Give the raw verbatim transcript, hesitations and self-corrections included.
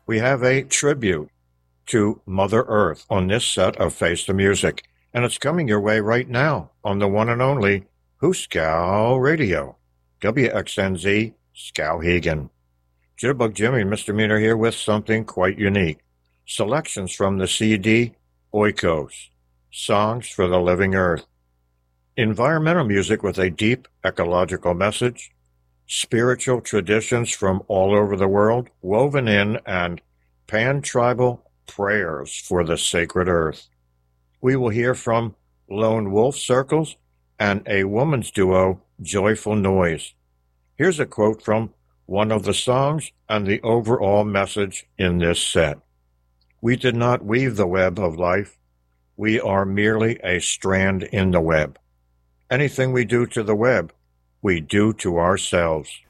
we have a tribute to Mother Earth on this set of Face the Music, and it's coming your way right now on the one and only Hooskow Radio, W X N Z Skowhegan. Jitterbug Jimmy and Mister Meaner here with something quite unique. Selections from the C D Oikos, Songs for the Living Earth. Environmental music with a deep ecological message, spiritual traditions from all over the world woven in, and pan-tribal prayers for the sacred earth. We will hear from Lone Wolf Circles and a woman's duo, Joyful Noise. Here's a quote from one of the songs and the overall message in this set. We did not weave the web of life. We are merely a strand in the web. Anything we do to the web, we do to ourselves.